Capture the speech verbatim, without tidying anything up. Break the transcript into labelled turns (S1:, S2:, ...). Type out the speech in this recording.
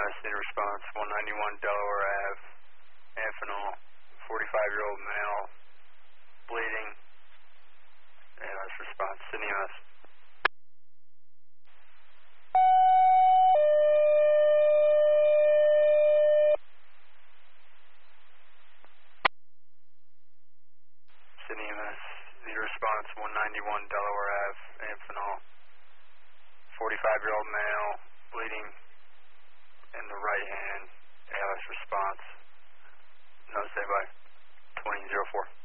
S1: S, need a response, one ninety-one Delaware Ave, Amphenol, forty-five-year-old male, bleeding. A L S response, Sydney M S. Sydney M S, need a response, one ninety-one Delaware Ave, Amphenol, forty-five-year-old male, bleeding in the right hand. A L S response, no stay by, twenty oh four.